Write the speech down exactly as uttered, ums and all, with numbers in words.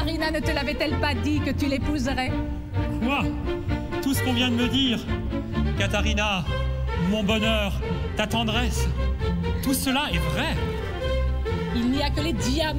Katharina ne te l'avait-elle pas dit que tu l'épouserais? Quoi? Tout ce qu'on vient de me dire. Katharina, mon bonheur, ta tendresse, tout cela est vrai. Il n'y a que les diamants